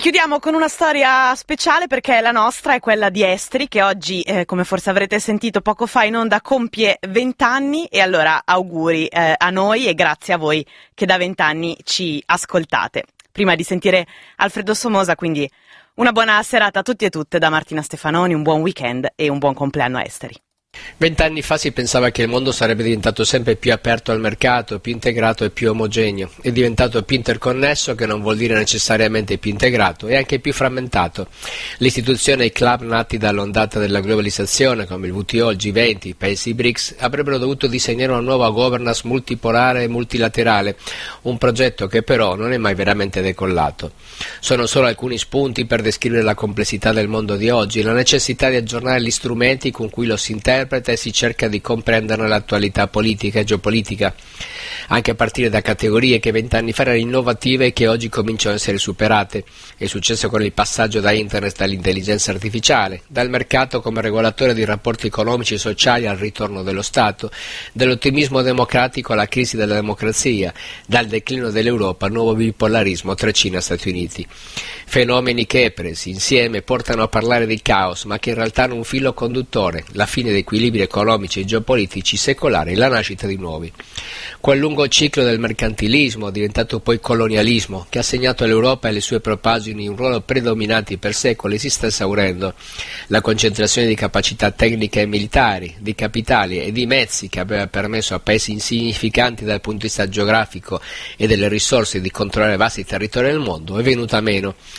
chiudiamo con una storia speciale perché la nostra è quella di Esteri che oggi, come forse avrete sentito poco fa in onda, compie 20 anni e allora auguri a noi e grazie a voi che da 20 anni ci ascoltate. Prima di sentire Alfredo Somoza, quindi una buona serata a tutti e tutte da Martina Stefanoni, un buon weekend e un buon compleanno a Esteri. 20 anni fa si pensava che il mondo sarebbe diventato sempre più aperto al mercato, più integrato e più omogeneo. È diventato più interconnesso, che non vuol dire necessariamente più integrato, e anche più frammentato. L'istituzione e i club nati dall'ondata della globalizzazione, come il WTO, il G20, i paesi BRICS, avrebbero dovuto disegnare una nuova governance multipolare e multilaterale, un progetto che però non è mai veramente decollato. Sono solo alcuni spunti per descrivere la complessità del mondo di oggi, la necessità di aggiornare gli strumenti con cui lo si interpreta e si cerca di comprenderne l'attualità politica e geopolitica, anche a partire da categorie che 20 anni fa erano innovative e che oggi cominciano a essere superate. È successo con il passaggio da internet all'intelligenza artificiale, dal mercato come regolatore di rapporti economici e sociali al ritorno dello Stato, dall'ottimismo democratico alla crisi della democrazia, dal declino dell'Europa al nuovo bipolarismo tra Cina e Stati Uniti. Fenomeni che, presi insieme, portano a parlare di caos, ma che in realtà hanno un filo conduttore, la fine dei equilibri economici e geopolitici secolari e la nascita di nuovi. Quel lungo ciclo del mercantilismo, diventato poi colonialismo, che ha assegnato all'Europa e alle sue propagini un ruolo predominante per secoli, si sta esaurendo. La concentrazione di capacità tecniche e militari, di capitali e di mezzi che aveva permesso a paesi insignificanti dal punto di vista geografico e delle risorse di controllare vasti territori del mondo è venuta meno.